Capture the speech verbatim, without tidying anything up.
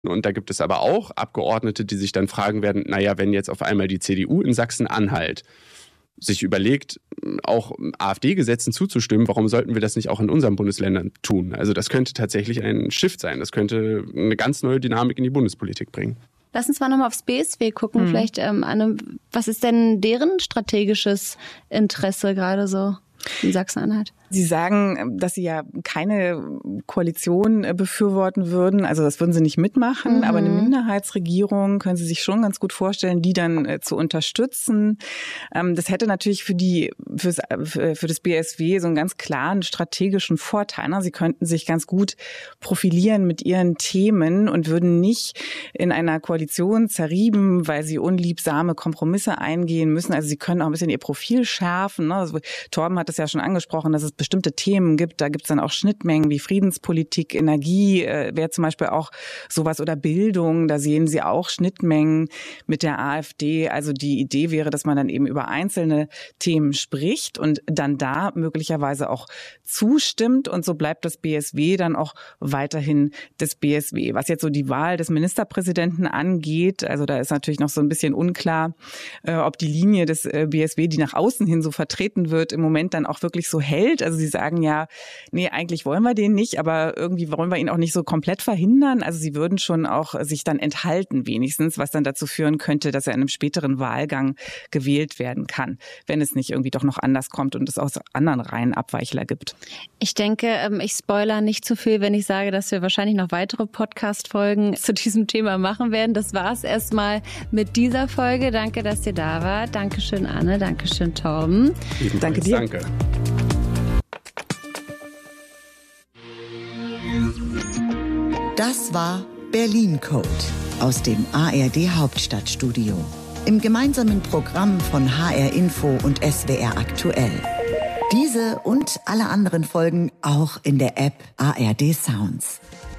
Und da gibt es aber auch Abgeordnete, die sich dann fragen werden, naja, wenn jetzt auf einmal die C D U in Sachsen-Anhalt sich überlegt, auch AfD-Gesetzen zuzustimmen, warum sollten wir das nicht auch in unseren Bundesländern tun? Also das könnte tatsächlich ein Shift sein. Das könnte eine ganz neue Dynamik in die Bundespolitik bringen. Lass uns mal nochmal aufs B S W gucken. Mhm. Vielleicht, ähm, Anne, was ist denn deren strategisches Interesse gerade so in Sachsen-Anhalt? Sie sagen, dass Sie ja keine Koalition befürworten würden. Also das würden Sie nicht mitmachen. Mhm. Aber eine Minderheitsregierung können Sie sich schon ganz gut vorstellen, die dann äh, zu unterstützen. Ähm, das hätte natürlich für die für's, für das B S W so einen ganz klaren strategischen Vorteil. Ne? Sie könnten sich ganz gut profilieren mit ihren Themen und würden nicht in einer Koalition zerrieben, weil sie unliebsame Kompromisse eingehen müssen. Also Sie können auch ein bisschen ihr Profil schärfen. Ne? Also Torben hat es ja schon angesprochen, dass es bestimmte Themen gibt. Da gibt es dann auch Schnittmengen wie Friedenspolitik, Energie, äh, wäre zum Beispiel auch sowas, oder Bildung. Da sehen Sie auch Schnittmengen mit der AfD. Also die Idee wäre, dass man dann eben über einzelne Themen spricht und dann da möglicherweise auch zustimmt. Und so bleibt das B S W dann auch weiterhin das B S W. Was jetzt so die Wahl des Ministerpräsidenten angeht, also da ist natürlich noch so ein bisschen unklar, äh, ob die Linie des äh, B S W, die nach außen hin so vertreten wird, im Moment dann auch wirklich so hält. Also sie sagen ja, nee, eigentlich wollen wir den nicht, aber irgendwie wollen wir ihn auch nicht so komplett verhindern. Also sie würden schon auch sich dann enthalten wenigstens, was dann dazu führen könnte, dass er in einem späteren Wahlgang gewählt werden kann, wenn es nicht irgendwie doch noch anders kommt und es aus anderen Reihen Abweichler gibt. Ich denke, ich spoilere nicht zu viel, wenn ich sage, dass wir wahrscheinlich noch weitere Podcast-Folgen zu diesem Thema machen werden. Das war es erstmal mit dieser Folge. Danke, dass ihr da wart. Dankeschön, Anne. Dankeschön, Torben. Danke dir. Danke. Das war Berlin Code aus dem A R D Hauptstadtstudio. Im gemeinsamen Programm von H R Info und S W R Aktuell. Diese und alle anderen Folgen auch in der App A R D Sounds.